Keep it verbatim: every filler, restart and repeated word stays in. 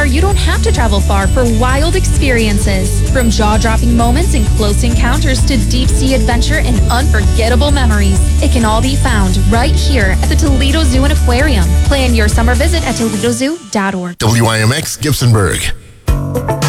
you don't have to travel far for wild experiences. From jaw-dropping moments and close encounters to deep-sea adventure and unforgettable memories, it can all be found right here at the Toledo Zoo and Aquarium. Plan your summer visit at toledo zoo dot org. W I M X Gibsonburg.